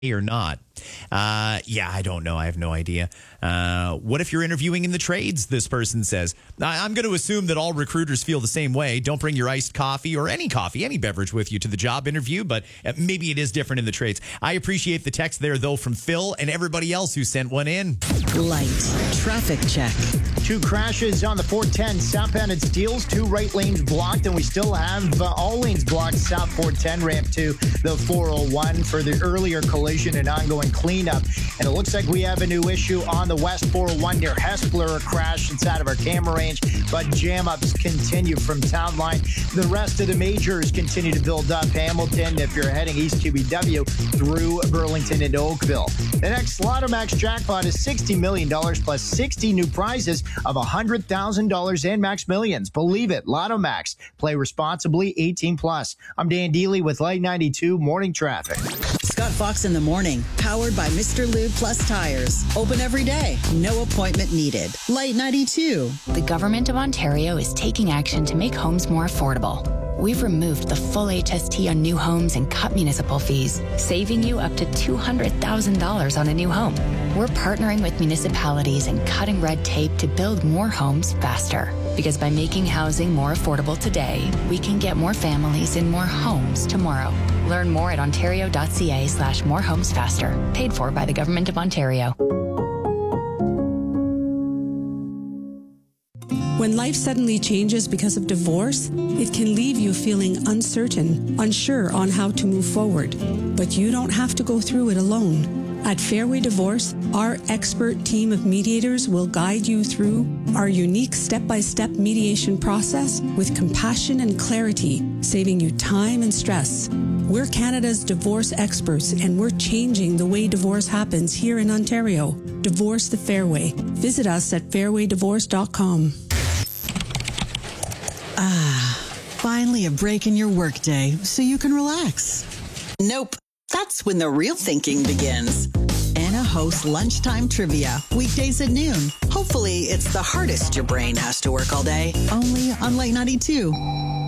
or not? Yeah, I don't know. I have no idea. What if you're interviewing in the trades? This person says. I'm going to assume that all recruiters feel the same way. Don't bring your iced coffee, any beverage with you to the job interview, but maybe it is different in the trades. I appreciate the text there, though, from Phil and everybody else who sent one in. Light traffic check. 2 crashes on the 410 southbound at Steeles, 2 right lanes blocked, and we still have all lanes blocked south 410 ramp to the 401 for the earlier collision and ongoing cleanup. And it looks like we have a new issue on the west 401 near Hespler, a crash inside of our camera range, but jam-ups continue from town line. The rest of the majors continue to build up. Hamilton, if you're heading east QBW through Burlington into Oakville. The next Lotto Max jackpot is $60 million plus 60 new prizes of $100,000 and Max Millions. Believe it, Lotto Max. Play responsibly, 18 plus. I'm Dan Dealey with Light 92 Morning Traffic. Scott Fox in the morning, powered by Mr. Lube Plus Tires. Open every day. No appointment needed. Light 92. The Government of Ontario is taking action to make homes more affordable. We've removed the full HST on new homes and cut municipal fees, saving you up to $200,000 on a new home. We're partnering with municipalities and cutting red tape to build more homes faster. Because by making housing more affordable today, we can get more families in more homes tomorrow. Learn more at ontario.ca/morehomesfaster. Paid for by the Government of Ontario. When life suddenly changes because of divorce, it can leave you feeling uncertain, unsure on how to move forward. But you don't have to go through it alone. At Fairway Divorce, our expert team of mediators will guide you through our unique step-by-step mediation process with compassion and clarity, saving you time and stress. We're Canada's divorce experts, and we're changing the way divorce happens here in Ontario. Divorce the Fairway. Visit us at fairwaydivorce.com. Finally a break in your workday so you can relax. Nope. That's when the real thinking begins. Anna hosts Lunchtime Trivia, weekdays at noon. Hopefully, it's the hardest your brain has to work all day. Only on Light 92.